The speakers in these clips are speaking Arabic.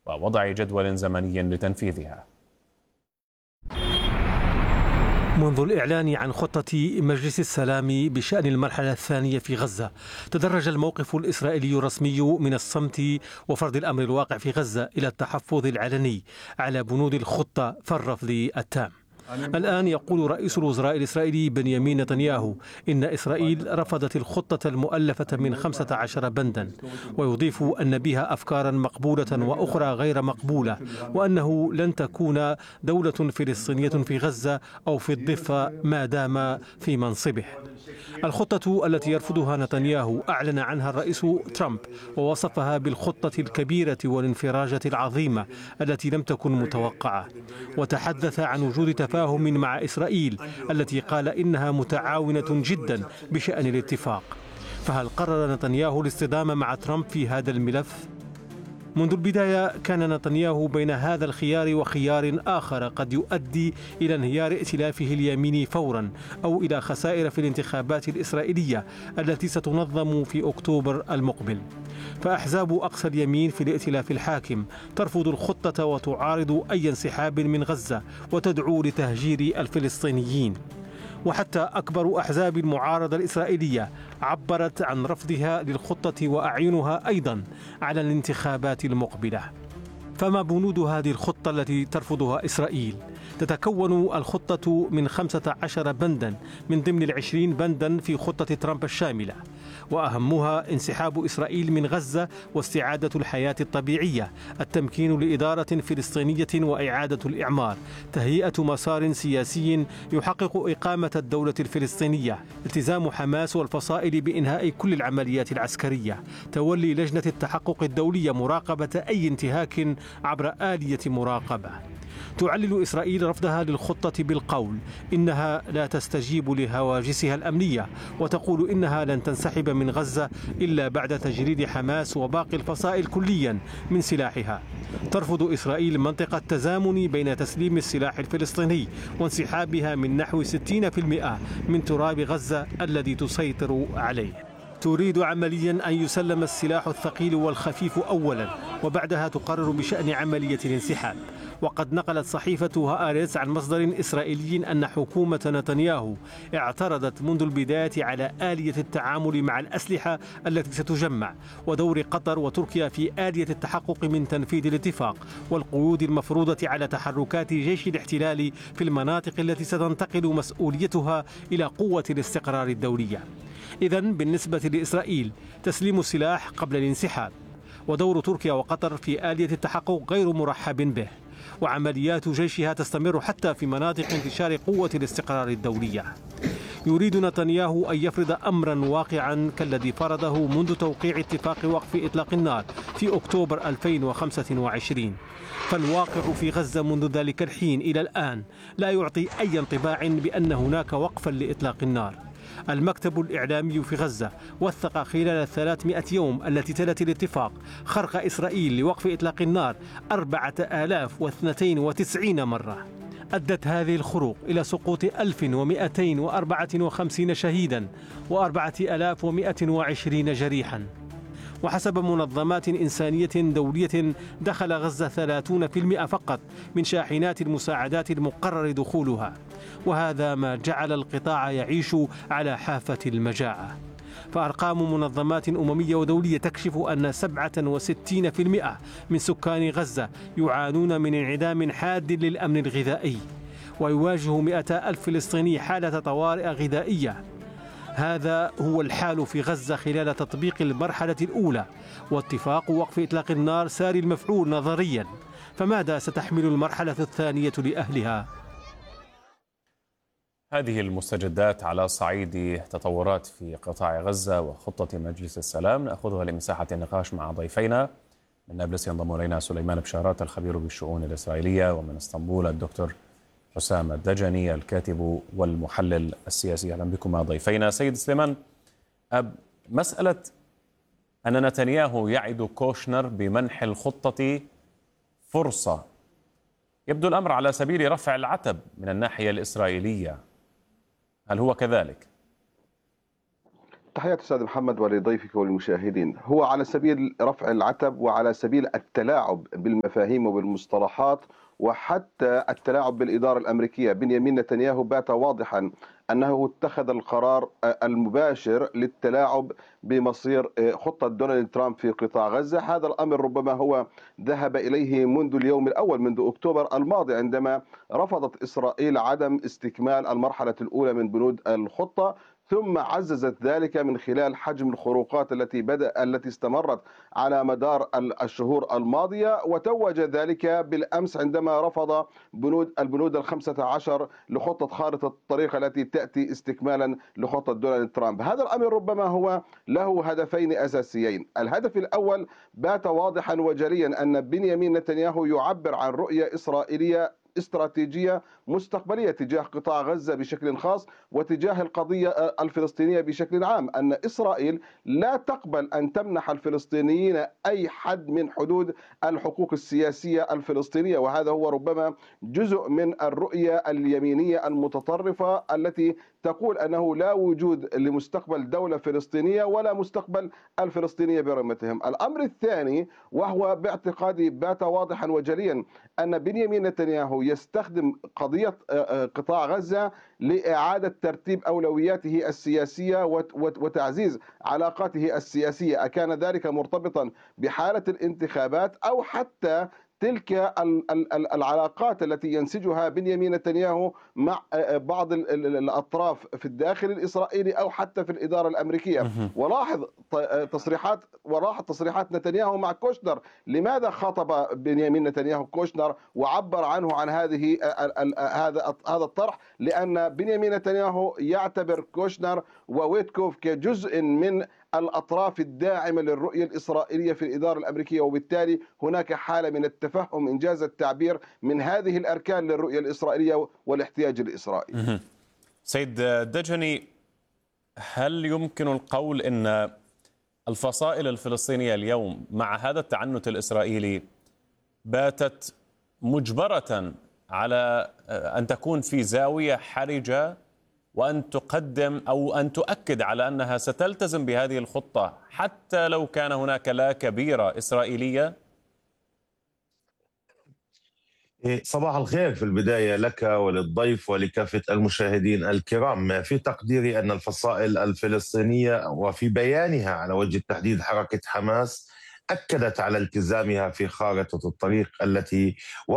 ووضع جدول زمني لتنفيذها. منذ الإعلان عن خطة مجلس السلام بشأن المرحلة الثانية في غزة، تدرج الموقف الإسرائيلي الرسمي من الصمت وفرض الأمر الواقع في غزة إلى التحفظ العلني على بنود الخطة فالرفض التام. الآن يقول رئيس الوزراء الإسرائيلي بنيامين نتنياهو إن إسرائيل رفضت الخطة المؤلفة من 15 بندا، ويضيف أن بها أفكارا مقبولة وأخرى غير مقبولة، وأنه لن تكون دولة فلسطينية في غزة أو في الضفة ما دام في منصبه. الخطة التي يرفضها نتنياهو أعلن عنها الرئيس ترامب ووصفها بالخطة الكبيرة والانفراجة العظيمة التي لم تكن متوقعة، وتحدث عن وجود تفاهم مع إسرائيل التي قال إنها متعاونة جدا بشأن الاتفاق. فهل قرر نتنياهو الاصطدام مع ترامب في هذا الملف؟ منذ البداية كان نتنياهو بين هذا الخيار وخيار آخر قد يؤدي إلى انهيار ائتلافه اليميني فورا أو إلى خسائر في الانتخابات الإسرائيلية التي ستنظم في أكتوبر المقبل. فأحزاب أقصى اليمين في الائتلاف الحاكم ترفض الخطة وتعارض أي انسحاب من غزة وتدعو لتهجير الفلسطينيين. وحتى أكبر أحزاب المعارضة الإسرائيلية عبرت عن رفضها للخطة وأعينها أيضا على الانتخابات المقبلة. فما بنود هذه الخطة التي ترفضها إسرائيل؟ تتكون الخطة من 15 بندا من ضمن 20 بندا في خطة ترامب الشاملة، وأهمها انسحاب إسرائيل من غزة واستعادة الحياة الطبيعية، التمكين لإدارة فلسطينية وإعادة الإعمار، تهيئة مسار سياسي يحقق إقامة الدولة الفلسطينية، التزام حماس والفصائل بإنهاء كل العمليات العسكرية، تولي لجنة التحقق الدولية مراقبة أي انتهاك عبر آلية مراقبة. تعلل إسرائيل رفضها للخطة بالقول إنها لا تستجيب لهواجسها الأمنية، وتقول إنها لن تنسحب من غزة إلا بعد تجريد حماس وباقي الفصائل كليا من سلاحها. ترفض إسرائيل منطق التزامن بين تسليم السلاح الفلسطيني وانسحابها من نحو 60% من تراب غزة الذي تسيطر عليه. تريد عمليا أن يسلم السلاح الثقيل والخفيف أولا، وبعدها تقرر بشأن عملية الانسحاب. وقد نقلت صحيفة هآرتس عن مصدر إسرائيلي أن حكومة نتنياهو اعترضت منذ البداية على آلية التعامل مع الأسلحة التي ستجمع، ودور قطر وتركيا في آلية التحقق من تنفيذ الاتفاق، والقيود المفروضة على تحركات جيش الاحتلال في المناطق التي ستنتقل مسؤوليتها إلى قوة الاستقرار الدولية. إذن بالنسبة لإسرائيل تسليم السلاح قبل الانسحاب، ودور تركيا وقطر في آلية التحقق غير مرحب به، وعمليات جيشها تستمر حتى في مناطق انتشار قوة الاستقرار الدولية. يريد نتنياهو أن يفرض أمرا واقعا كالذي فرضه منذ توقيع اتفاق وقف إطلاق النار في أكتوبر 2025، فالواقع في غزة منذ ذلك الحين إلى الآن لا يعطي أي انطباع بأن هناك وقفا لإطلاق النار. المكتب الإعلامي في غزة وثق خلال 300 يوم التي تلت الاتفاق خرق إسرائيل لوقف إطلاق النار 4092 مرة. أدت هذه الخروق إلى سقوط 1254 شهيدا و4120 جريحا. وحسب منظمات إنسانية دولية دخل غزة 30% فقط من شاحنات المساعدات المقرر دخولها، وهذا ما جعل القطاع يعيش على حافة المجاعة. فأرقام منظمات أممية ودولية تكشف أن 67% من سكان غزة يعانون من انعدام حاد للأمن الغذائي، ويواجه 200,000 فلسطيني حالة طوارئ غذائية. هذا هو الحال في غزة خلال تطبيق المرحلة الأولى، واتفاق وقف إطلاق النار ساري المفعول نظريا. فماذا ستحمل المرحلة الثانية لأهلها؟ هذه المستجدات على صعيد تطورات في قطاع غزة وخطة مجلس السلام نأخذها لمساحة النقاش مع ضيفينا. من نابلس ينضم إلينا سليمان بشارات الخبير بالشؤون الإسرائيلية، ومن اسطنبول الدكتور حسام الدجني الكاتب والمحلل السياسي. أهلا بكم ضيفينا. سيد سليمان، مسألة أن نتنياهو يعد كوشنر بمنح الخطة فرصة، يبدو الأمر على سبيل رفع العتب من الناحية الإسرائيلية، هل هو كذلك؟ تحياتي أستاذ محمد ولضيفك وللمشاهدين. هو على سبيل رفع العتب وعلى سبيل التلاعب بالمفاهيم وبالمصطلحات وحتى التلاعب بالإدارة الأمريكية، بنيامين نتنياهو بات واضحا أنه اتخذ القرار المباشر للتلاعب بمصير خطة دونالد ترامب في قطاع غزة. هذا الأمر ربما هو ذهب إليه منذ اليوم الأول، منذ أكتوبر الماضي، عندما رفضت إسرائيل عدم استكمال المرحلة الأولى من بنود الخطة، ثم عززت ذلك من خلال حجم الخروقات التي استمرت على مدار الشهور الماضية، وتوج ذلك بالأمس عندما رفض البنود 15 لخطة خارطة الطريق التي تأتي استكمالا لخطة دونالد ترامب. هذا الأمر ربما هو له هدفين أساسيين. الهدف الأول بات واضحا وجليا أن بنيامين نتنياهو يعبر عن رؤية إسرائيلية استراتيجية مستقبلية تجاه قطاع غزة بشكل خاص وتجاه القضية الفلسطينية بشكل عام، أن إسرائيل لا تقبل أن تمنح الفلسطينيين أي حد من حدود الحقوق السياسية الفلسطينية، وهذا هو ربما جزء من الرؤية اليمينية المتطرفة التي تقول أنه لا وجود لمستقبل دولة فلسطينية ولا مستقبل الفلسطينية برمتهم. الأمر الثاني وهو باعتقادي بات واضحا وجليا أن بنيامين نتنياهو يستخدم قضية قطاع غزة لإعادة ترتيب أولوياته السياسية وتعزيز علاقاته السياسية، أكان ذلك مرتبطا بحالة الانتخابات أو حتى تلك العلاقات التي ينسجها بنيامين نتنياهو مع بعض الأطراف في الداخل الإسرائيلي أو حتى في الإدارة الأمريكية. ولاحظ تصريحات نتنياهو مع كوشنر. لماذا خاطب بنيامين نتنياهو كوشنر وعبر عنه عن هذا الطرح؟ لأن بنيامين نتنياهو يعتبر كوشنر وويتكوف كجزء من الأطراف الداعمة للرؤية الإسرائيلية في الإدارة الأمريكية، وبالتالي هناك حالة من التفهم إنجاز التعبير من هذه الأركان للرؤية الإسرائيلية والاحتياج الإسرائيلي. سيد دجني، هل يمكن القول أن الفصائل الفلسطينية اليوم مع هذا التعنت الإسرائيلي باتت مجبرة على أن تكون في زاوية حرجة وأن تقدم أو أن تؤكد على أنها ستلتزم بهذه الخطة حتى لو كان هناك لا كبيرة إسرائيلية؟ صباح الخير في البداية لك وللضيف ولكافة المشاهدين الكرام. في تقديري أن الفصائل الفلسطينية وفي بيانها على وجه التحديد حركة حماس أكدت على التزامها في خارطة الطريق التي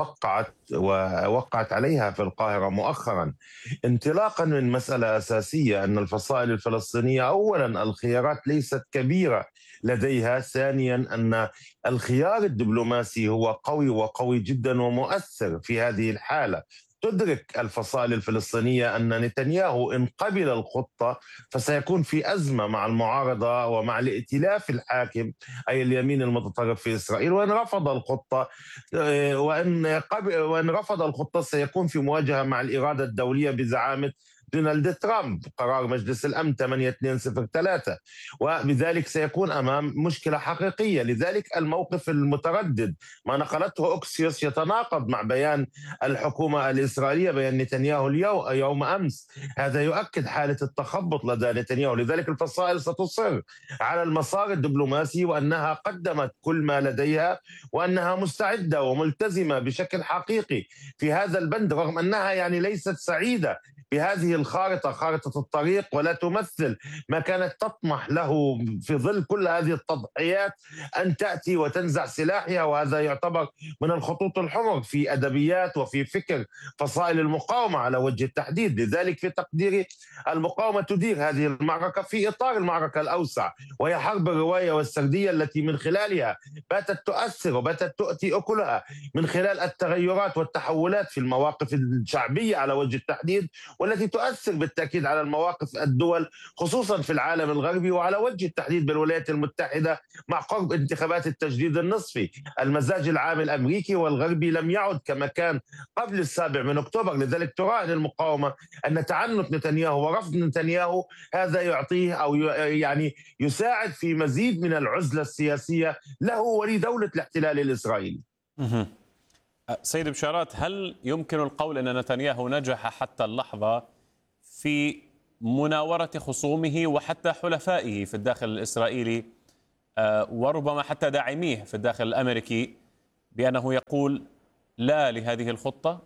وقعت عليها في القاهرة مؤخرا، انطلاقا من مسألة أساسية أن الفصائل الفلسطينية أولا الخيارات ليست كبيرة لديها، ثانيا أن الخيار الدبلوماسي هو قوي وقوي جدا ومؤثر في هذه الحالة. تدرك الفصائل الفلسطينية أن نتنياهو إن قبل الخطة فسيكون في أزمة مع المعارضة ومع الائتلاف الحاكم أي اليمين المتطرف في إسرائيل، وإن رفض الخطة وإن رفض الخطة سيكون في مواجهة مع الإرادة الدولية بزعامة دونالد ترامب، قرار مجلس الأمن 8203، وبذلك سيكون أمام مشكلة حقيقية. لذلك الموقف المتردد ما نقلته أوكسيوس يتناقض مع بيان الحكومة الإسرائيلية، بيان نتنياهو يوم أمس. هذا يؤكد حالة التخبط لدى نتنياهو. لذلك الفصائل ستصر على المسار الدبلوماسي وأنها قدمت كل ما لديها وأنها مستعدة وملتزمة بشكل حقيقي في هذا البند، رغم أنها يعني ليست سعيدة بهذه الخارطة، خارطة الطريق، ولا تمثل ما كانت تطمح له في ظل كل هذه التضحيات أن تأتي وتنزع سلاحها، وهذا يعتبر من الخطوط الحمر في أدبيات وفي فكر فصائل المقاومة على وجه التحديد. لذلك في تقديري المقاومة تدير هذه المعركة في إطار المعركة الأوسع، وهي حرب الرواية والسردية التي من خلالها باتت تؤثر وباتت تؤتي أكلها من خلال التغيرات والتحولات في المواقف الشعبية على وجه التحديد، والتي تؤثر بالتأكيد على المواقف الدول خصوصا في العالم الغربي وعلى وجه التحديد بالولايات المتحدة مع قرب انتخابات التجديد النصفي. المزاج العام الأمريكي والغربي لم يعد كما كان قبل 7 أكتوبر. لذلك تراهن المقاومة أن تعنت نتنياهو ورفض نتنياهو هذا يعطيه أو يعني يساعد في مزيد من العزلة السياسية له ولدولة الاحتلال الإسرائيلي. سيد بشارات، هل يمكن القول أن نتنياهو نجح حتى اللحظة في مناورة خصومه وحتى حلفائه في الداخل الإسرائيلي، وربما حتى داعميه في الداخل الأمريكي، بأنه يقول لا لهذه الخطة؟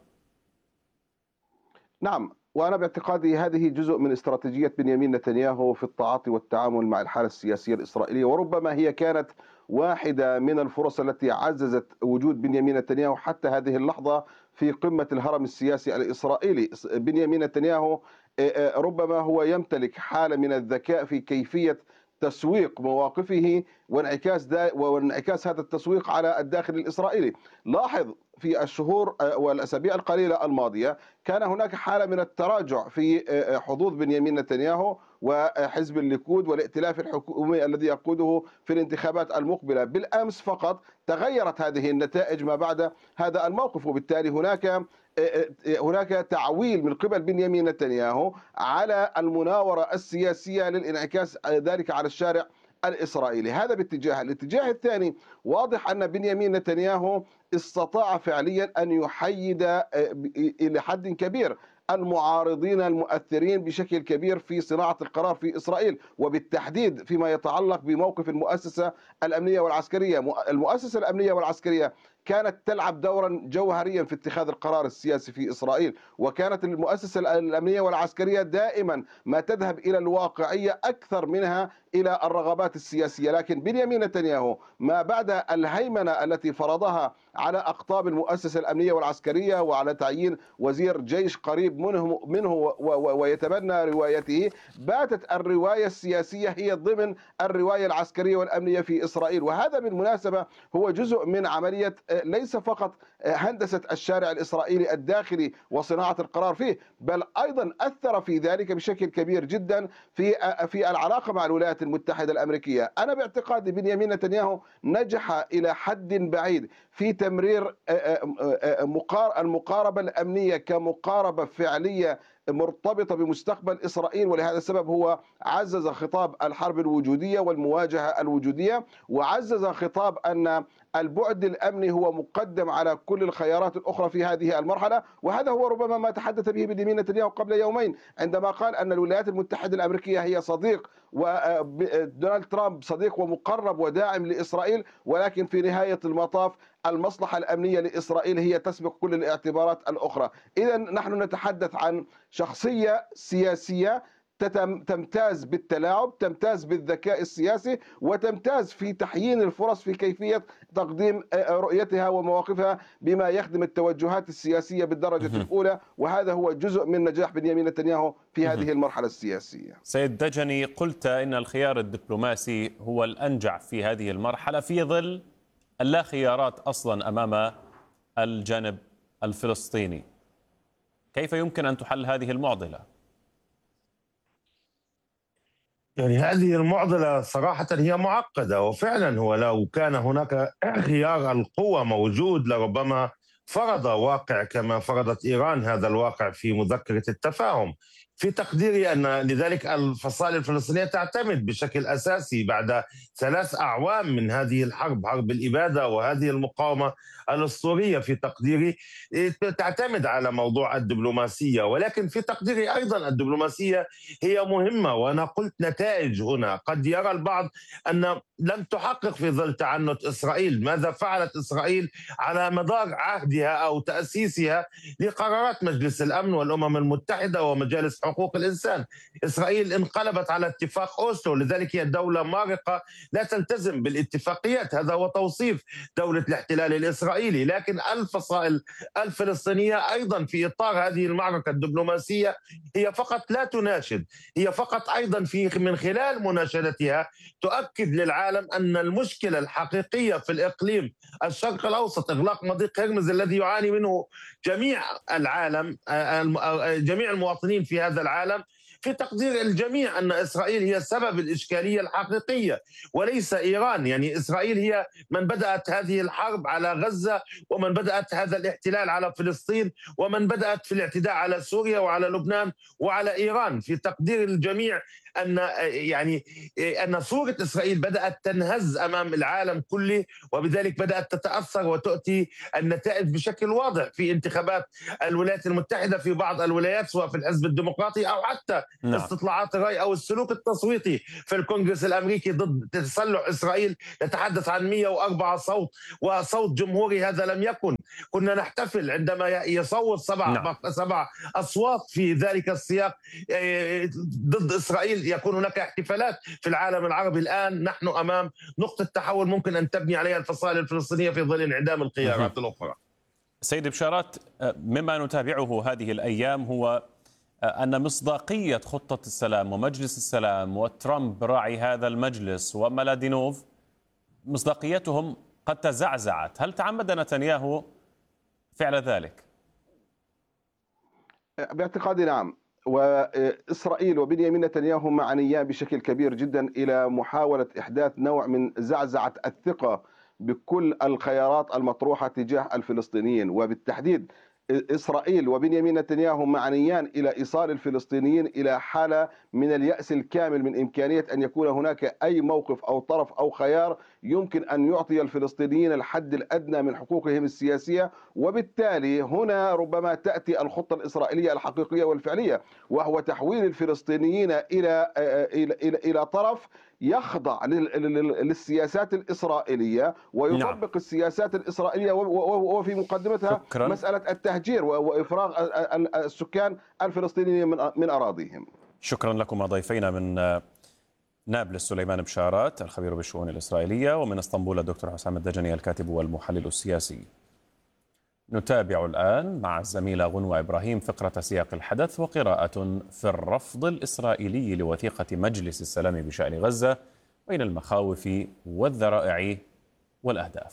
نعم، وأنا باعتقادي هذه جزء من استراتيجية بنيامين نتنياهو في التعاطي والتعامل مع الحالة السياسية الإسرائيلية، وربما هي كانت واحدة من الفرص التي عززت وجود بنيامين نتنياهو حتى هذه اللحظة في قمة الهرم السياسي الإسرائيلي. بنيامين نتنياهو ربما هو يمتلك حالة من الذكاء في كيفية تسويق مواقفه وانعكاس هذا التسويق على الداخل الإسرائيلي. لاحظ في الشهور والأسابيع القليلة الماضية كان هناك حالة من التراجع في حظوظ بنيامين نتنياهو وحزب الليكود والائتلاف الحكومي الذي يقوده في الانتخابات المقبلة. بالأمس فقط تغيرت هذه النتائج ما بعد هذا الموقف، وبالتالي هناك تعويل من قبل بنيامين نتنياهو على المناورة السياسية للانعكاس ذلك على الشارع الإسرائيلي. هذا باتجاه. الاتجاه الثاني، واضح أن بنيامين نتنياهو استطاع فعليا أن يحيد إلى حد كبير المعارضين المؤثرين بشكل كبير في صناعة القرار في إسرائيل، وبالتحديد فيما يتعلق بموقف المؤسسة الأمنية والعسكرية. المؤسسة الأمنية والعسكرية كانت تلعب دورا جوهريا في اتخاذ القرار السياسي في إسرائيل، وكانت المؤسسة الأمنية والعسكرية دائما ما تذهب إلى الواقعية أكثر منها إلى الرغبات السياسية. لكن بنيامين نتنياهو ما بعد الهيمنة التي فرضها على أقطاب المؤسسة الأمنية والعسكرية وعلى تعيين وزير جيش قريب منه ويتبنى روايته، باتت الرواية السياسية هي ضمن الرواية العسكرية والأمنية في إسرائيل. وهذا بالمناسبة هو جزء من عملية ليس فقط هندسة الشارع الإسرائيلي الداخلي وصناعة القرار فيه، بل أيضا أثر في ذلك بشكل كبير جدا في العلاقة مع الولايات المتحدة الأمريكية. أنا باعتقادي بنيامين نتنياهو نجح إلى حد بعيد في تمرير المقاربة الأمنية كمقاربة فعلية مرتبطة بمستقبل إسرائيل، ولهذا السبب هو عزز خطاب الحرب الوجودية والمواجهة الوجودية، وعزز خطاب أن البعد الأمني هو مقدم على كل الخيارات الأخرى في هذه المرحلة. وهذا هو ربما ما تحدث به بنيامين نتنياهو قبل يومين عندما قال أن الولايات المتحدة الأمريكية هي صديق، ودونالد ترامب صديق ومقرب وداعم لإسرائيل، ولكن في نهاية المطاف المصلحة الأمنية لإسرائيل هي تسبق كل الاعتبارات الأخرى. إذا نحن نتحدث عن شخصية سياسية تمتاز بالتلاعب، تمتاز بالذكاء السياسي، وتمتاز في تحيين الفرص في كيفية تقديم رؤيتها ومواقفها بما يخدم التوجهات السياسية بالدرجة الأولى. وهذا هو جزء من نجاح بنيامين نتنياهو في هذه المرحلة السياسية. سيد دجني، قلت إن الخيار الدبلوماسي هو الأنجع في هذه المرحلة في ظل اللا خيارات أصلا أمام الجانب الفلسطيني. كيف يمكن أن تحل هذه المعضلة؟ يعني هذه المعضلة صراحة هي معقدة، وفعلا هو لو كان هناك خيار القوة موجود لربما فرض واقع كما فرضت إيران هذا الواقع في مذكرة التفاهم. في تقديري أن لذلك الفصائل الفلسطينية تعتمد بشكل أساسي بعد 3 أعوام من هذه الحرب، حرب الإبادة وهذه المقاومة الأسطورية، في تقديري تعتمد على موضوع الدبلوماسية. ولكن في تقديري أيضا الدبلوماسية هي مهمة، وأنا قلت نتائج هنا. قد يرى البعض أن لم تحقق في ظل تعنت إسرائيل. ماذا فعلت إسرائيل على مدار عهدها أو تأسيسها لقرارات مجلس الأمن والأمم المتحدة ومجالس حقوق الإنسان؟ إسرائيل انقلبت على اتفاق أوسلو، لذلك هي دولة مارقة لا تلتزم بالاتفاقيات. هذا هو توصيف دولة الاحتلال الإسرائيلي. لكن الفصائل الفلسطينية أيضا في إطار هذه المعركة الدبلوماسية هي فقط لا تناشد، هي فقط أيضا من خلال مناشدتها تؤكد للعالم أن المشكلة الحقيقية في الإقليم الشرق الأوسط، إغلاق مضيق هرمز الذي يعاني منه جميع العالم، جميع المواطنين في هذا العالم، في تقدير الجميع أن إسرائيل هي سبب الإشكالية الحقيقية وليس إيران. يعني إسرائيل هي من بدأت هذه الحرب على غزة، ومن بدأت هذا الاحتلال على فلسطين، ومن بدأت في الاعتداء على سوريا وعلى لبنان وعلى إيران. في تقدير الجميع أن صورة إسرائيل بدأت تنهز أمام العالم كله، وبذلك بدأت تتأثر وتؤتي النتائج بشكل واضح في انتخابات الولايات المتحدة في بعض الولايات، سواء في الحزب الديمقراطي أو حتى استطلاعات الرأي أو السلوك التصويتي في الكونغرس الأمريكي ضد تسلح إسرائيل يتحدث عن 104 صوت، وصوت جمهوري هذا لم يكن. كنا نحتفل عندما يصوت سبع أصوات في ذلك السياق ضد إسرائيل، يكون هناك احتفالات في العالم العربي. الآن نحن أمام نقطة تحول ممكن أن تبني عليها الفصائل الفلسطينية في ظل انعدام الخيارات الأخرى. سيد بشارات، مما نتابعه هذه الأيام هو أن مصداقية خطة السلام ومجلس السلام وترامب راعي هذا المجلس وملادينوف مصداقيتهم قد تزعزعت. هل تعمد نتنياهو فعل ذلك؟ باعتقادي نعم، وإسرائيل وبنيامين نتنياهو معنيان بشكل كبير جدا إلى محاولة إحداث نوع من زعزعة الثقة بكل الخيارات المطروحة تجاه الفلسطينيين، وبالتحديد إسرائيل وبنيامين نتنياهو معنيان إلى إيصال الفلسطينيين إلى حالة من اليأس الكامل من إمكانية أن يكون هناك أي موقف أو طرف أو خيار يمكن أن يعطي الفلسطينيين الحد الأدنى من حقوقهم السياسية. وبالتالي هنا ربما تأتي الخطة الإسرائيلية الحقيقية والفعلية، وهو تحويل الفلسطينيين إلى طرف يخضع للسياسات الإسرائيلية ويطبق السياسات الإسرائيلية، وفي مقدمتها مسألة التهجير وإفراغ السكان الفلسطينيين من أراضيهم. شكرا لكم ضيفينا من نابلس سليمان بشارات الخبير بالشؤون الإسرائيلية، ومن اسطنبول الدكتور حسام الدجني الكاتب والمحلل السياسي. نتابع الآن مع الزميلة غنوة إبراهيم فقرة سياق الحدث وقراءة في الرفض الإسرائيلي لوثيقة مجلس السلام بشأن غزة بين المخاوف والذرائع والأهداف.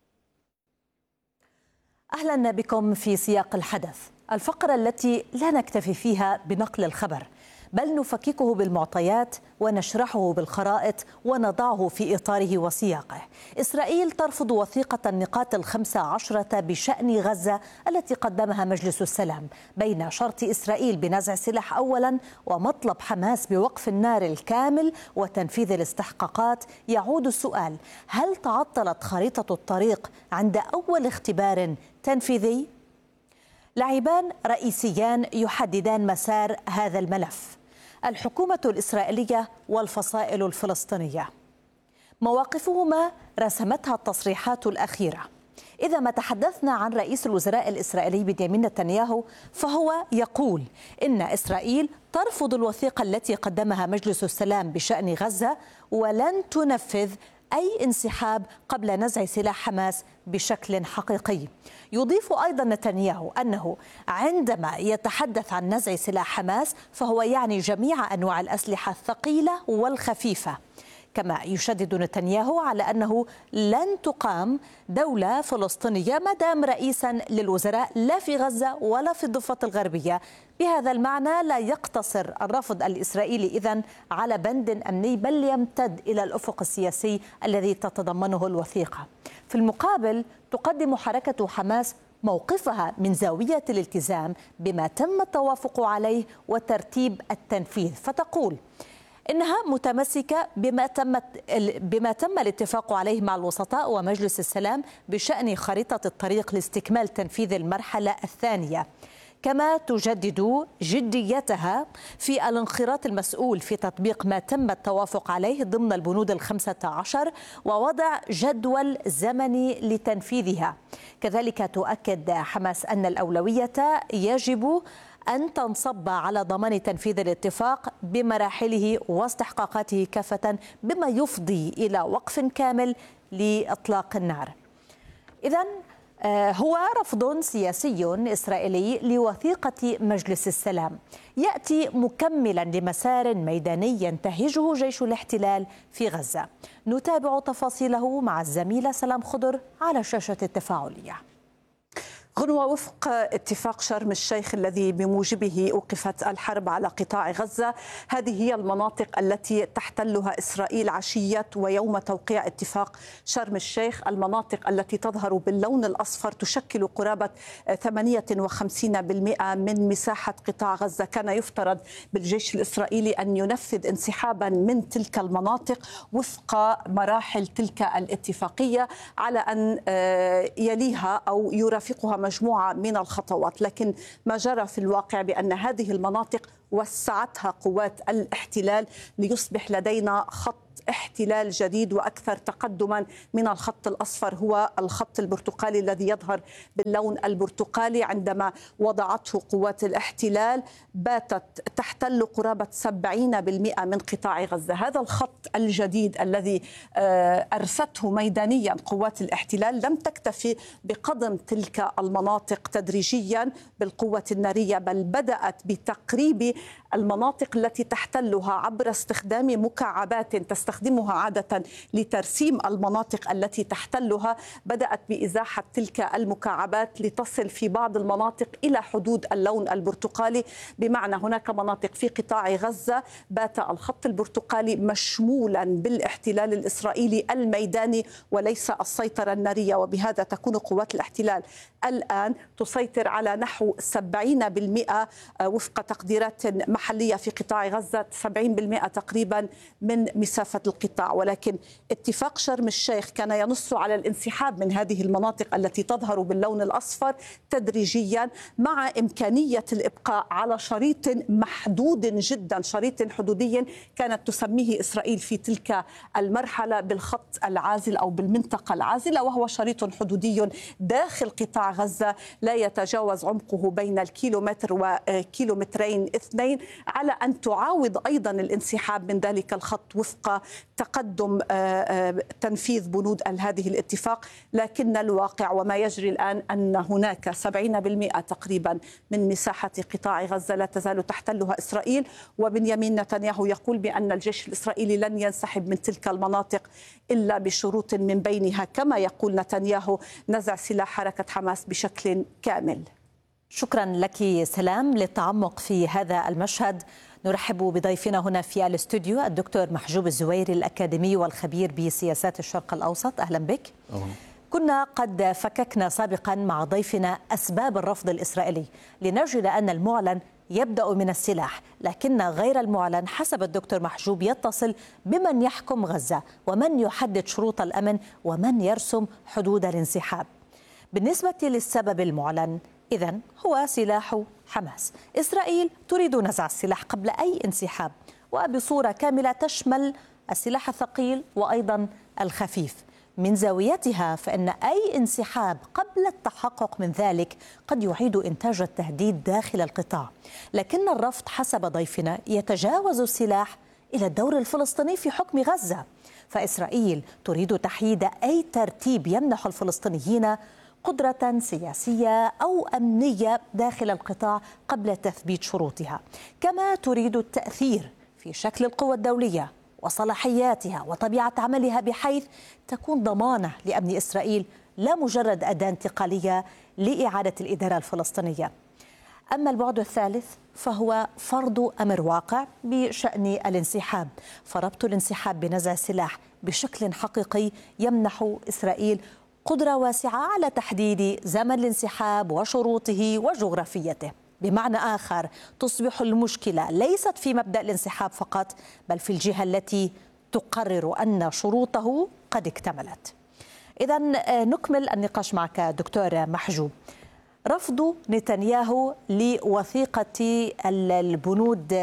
أهلا بكم في سياق الحدث، الفقرة التي لا نكتفي فيها بنقل الخبر، بل نفككه بالمعطيات ونشرحه بالخرائط ونضعه في إطاره وسياقه. إسرائيل ترفض وثيقة النقاط 15 بشأن غزة التي قدمها مجلس السلام بين شرط إسرائيل بنزع سلاح أولا ومطلب حماس بوقف النار الكامل وتنفيذ الاستحقاقات. يعود السؤال: هل تعطلت خريطة الطريق عند أول اختبار تنفيذي؟ لاعبان رئيسيان يحددان مسار هذا الملف: الحكومة الإسرائيلية والفصائل الفلسطينية. مواقفهما رسمتها التصريحات الأخيرة. إذا ما تحدثنا عن رئيس الوزراء الإسرائيلي بنيامين نتنياهو فهو يقول إن إسرائيل ترفض الوثيقة التي قدمها مجلس السلام بشأن غزة ولن تنفذ أي انسحاب قبل نزع سلاح حماس بشكل حقيقي. يضيف أيضا نتنياهو أنه عندما يتحدث عن نزع سلاح حماس فهو يعني جميع أنواع الأسلحة الثقيلة والخفيفة. كما يشدد نتنياهو على أنه لن تقام دولة فلسطينية ما دام رئيسا للوزراء لا في غزة ولا في الضفة الغربية. بهذا المعنى لا يقتصر الرفض الإسرائيلي إذن على بند أمني، بل يمتد إلى الأفق السياسي الذي تتضمنه الوثيقة. في المقابل تقدم حركة حماس موقفها من زاوية الالتزام بما تم التوافق عليه وترتيب التنفيذ، فتقول إنها متمسكة بما تم الاتفاق عليه مع الوسطاء ومجلس السلام بشأن خريطة الطريق لاستكمال تنفيذ المرحلة الثانية. كما تجدد جديتها في الانخراط المسؤول في تطبيق ما تم التوافق عليه ضمن البنود 15 ووضع جدول زمني لتنفيذها. كذلك تؤكد حماس أن الأولوية يجب أن تنصب على ضمان تنفيذ الاتفاق بمراحله واستحقاقاته كافة، بما يفضي إلى وقف كامل لإطلاق النار. إذن هو رفض سياسي إسرائيلي لوثيقة مجلس السلام يأتي مكملا لمسار ميداني ينتهجه جيش الاحتلال في غزة. نتابع تفاصيله مع الزميلة سلام خضر على شاشة التفاعلية. غنوة، وفق اتفاق شرم الشيخ الذي بموجبه أوقفت الحرب على قطاع غزة، هذه هي المناطق التي تحتلها إسرائيل عشية ويوم توقيع اتفاق شرم الشيخ. المناطق التي تظهر باللون الأصفر تشكل قرابة 58% من مساحة قطاع غزة. كان يفترض بالجيش الإسرائيلي أن ينفذ انسحابا من تلك المناطق وفق مراحل تلك الاتفاقية على أن يليها أو يرافقها مجموعة من الخطوات، لكن ما جرى في الواقع بأن هذه المناطق وسعتها قوات الاحتلال ليصبح لدينا خط احتلال جديد وأكثر تقدما من الخط الأصفر، هو الخط البرتقالي الذي يظهر باللون البرتقالي. عندما وضعته قوات الاحتلال باتت تحتل قرابة 70% من قطاع غزة. هذا الخط الجديد الذي أرسته ميدانيا قوات الاحتلال لم تكتفي بقضم تلك المناطق تدريجيا بالقوة النارية، بل بدأت بتقريب المناطق التي تحتلها عبر استخدام مكعبات تستخدمها عادة لترسيم المناطق التي تحتلها. بدأت بإزاحة تلك المكعبات لتصل في بعض المناطق إلى حدود اللون البرتقالي، بمعنى هناك مناطق في قطاع غزة بات الخط البرتقالي مشمولا بالاحتلال الإسرائيلي الميداني وليس السيطرة النارية، وبهذا تكون قوات الاحتلال الآن تسيطر على نحو 70% وفق تقديرات محلية في قطاع غزة، 70% تقريبا من مسافة القطاع. ولكن اتفاق شرم الشيخ كان ينص على الانسحاب من هذه المناطق التي تظهر باللون الأصفر تدريجيا، مع إمكانية الإبقاء على شريط محدود جدا، شريط حدودي كانت تسميه إسرائيل في تلك المرحلة بالخط العازل أو بالمنطقة العازلة، وهو شريط حدودي داخل قطاع غزة لا يتجاوز عمقه بين الكيلومتر وكيلومترين 2، على أن تعاود أيضا الانسحاب من ذلك الخط وفق تقدم تنفيذ بنود هذه الاتفاق. لكن الواقع وما يجري الآن أن هناك 70% تقريبا من مساحة قطاع غزة لا تزال تحتلها إسرائيل، وبنيامين نتنياهو يقول بأن الجيش الإسرائيلي لن ينسحب من تلك المناطق إلا بشروط من بينها، كما يقول نتنياهو، نزع سلاح حركة حماس بشكل كامل. شكرا لك سلام للتعمق في هذا المشهد. نرحب بضيفنا هنا في الاستوديو الدكتور محجوب الزويري، الأكاديمي والخبير بسياسات الشرق الأوسط. أهلا بك. كنا قد فككنا سابقا مع ضيفنا أسباب الرفض الإسرائيلي لنجد أن المعلن يبدأ من السلاح، لكن غير المعلن حسب الدكتور محجوب يتصل بمن يحكم غزة ومن يحدد شروط الأمن ومن يرسم حدود الانسحاب. بالنسبة للسبب المعلن إذن هو سلاح حماس. إسرائيل تريد نزع السلاح قبل أي انسحاب وبصورة كاملة تشمل السلاح الثقيل وأيضا الخفيف. من زاويتها فإن أي انسحاب قبل التحقق من ذلك قد يعيد إنتاج التهديد داخل القطاع، لكن الرفض حسب ضيفنا يتجاوز السلاح إلى الدور الفلسطيني في حكم غزة. فإسرائيل تريد تحييد أي ترتيب يمنح الفلسطينيين قدرة سياسية أو أمنية داخل القطاع قبل تثبيت شروطها، كما تريد التأثير في شكل القوى الدولية وصلاحياتها وطبيعة عملها بحيث تكون ضمانة لأمن إسرائيل لا مجرد أداة انتقالية لإعادة الإدارة الفلسطينية. أما البعد الثالث فهو فرض أمر واقع بشأن الانسحاب، فربط الانسحاب بنزع السلاح بشكل حقيقي يمنح إسرائيل قدرة واسعة على تحديد زمن الانسحاب وشروطه وجغرافيته. بمعنى آخر تصبح المشكلة ليست في مبدأ الانسحاب فقط، بل في الجهة التي تقرر أن شروطه قد اكتملت. إذن نكمل النقاش معك دكتور محجوب. رفض نتنياهو لوثيقة البنود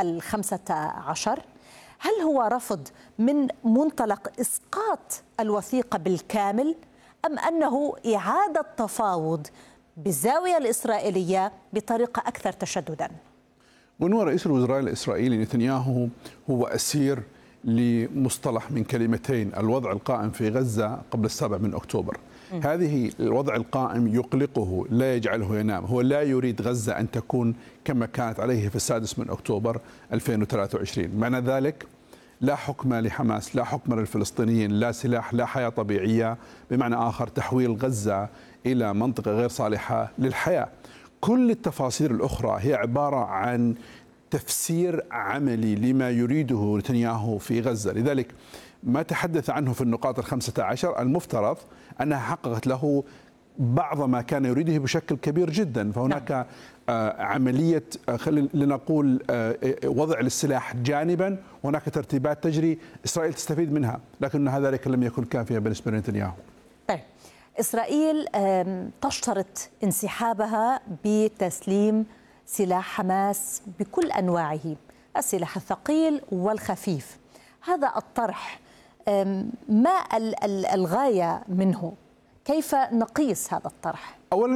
15، هل هو رفض من منطلق إسقاط الوثيقة بالكامل أم أنه إعادة تفاوض بالزاوية الإسرائيلية بطريقة أكثر تشددا؟ ونوى رئيس الوزراء الإسرائيلي نتنياهو هو أسير لمصطلح من كلمتين: الوضع القائم في غزة قبل 7 أكتوبر. هذه الوضع القائم يقلقه، لا يجعله ينام. هو لا يريد غزة أن تكون كما كانت عليه في 6 أكتوبر 2023. معنى ذلك لا حكم لحماس، لا حكم للفلسطينيين، لا سلاح، لا حياة طبيعية، بمعنى آخر تحويل غزة إلى منطقة غير صالحة للحياة. كل التفاصيل الأخرى هي عبارة عن تفسير عملي لما يريده نتنياهو في غزة. لذلك ما تحدث عنه في النقاط 15 المفترض أنها حققت له بعض ما كان يريده بشكل كبير جدا. فهناك عملية لنقول وضع للسلاح جانبا، وهناك ترتيبات تجري إسرائيل تستفيد منها، لكن ذلك لم يكن كافيا بالنسبة لنتنياهو. طيب، إسرائيل تشترط انسحابها بتسليم سلاح حماس بكل أنواعه، السلاح الثقيل والخفيف. هذا الطرح ما الغاية منه؟ كيف نقيس هذا الطرح؟